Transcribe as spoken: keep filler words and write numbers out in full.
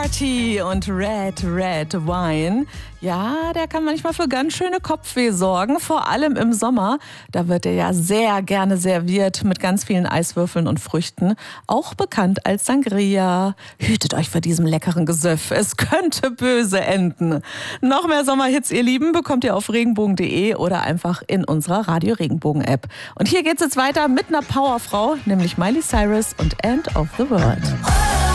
Bacardi und Red Red Wine. Ja, der kann manchmal für ganz schöne Kopfweh sorgen, vor allem im Sommer. Da wird er ja sehr gerne serviert mit ganz vielen Eiswürfeln und Früchten, auch bekannt als Sangria. Hütet euch vor diesem leckeren Gesöff, es könnte böse enden. Noch mehr Sommerhits, ihr Lieben, bekommt ihr auf regenbogen punkt de oder einfach in unserer Radio Regenbogen App. Und hier geht's jetzt weiter mit einer Powerfrau, nämlich Miley Cyrus und End of the World.